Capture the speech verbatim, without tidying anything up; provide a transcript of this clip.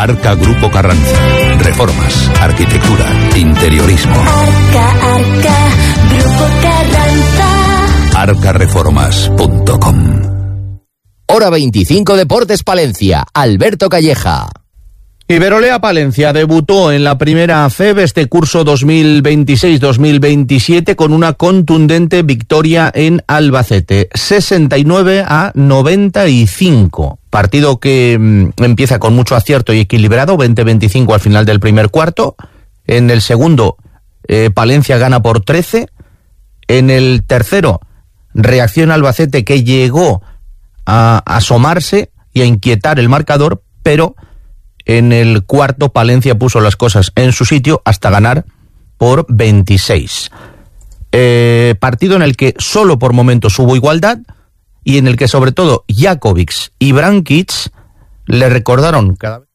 Arca Grupo Carranza. Reformas, arquitectura, interiorismo. Arca, Arca, Grupo Carranza. arca reformas punto com. Hora veinticinco Deportes Palencia. Alberto Calleja. Iberolea Palencia debutó en la primera F E B este curso dos mil veintiséis dos mil veintisiete con una contundente victoria en Albacete, sesenta y nueve a noventa y cinco. Partido que mmm, empieza con mucho acierto y equilibrado, veinte veinticinco al final del primer cuarto. En el segundo, eh, Palencia gana por trece. En el tercero, reacciona Albacete, que llegó a asomarse y a inquietar el marcador, pero en el cuarto Palencia puso las cosas en su sitio hasta ganar por veintiséis. Eh, partido en el que solo por momentos hubo igualdad y en el que sobre todo Jakovic y Brankic le recordaron cada vez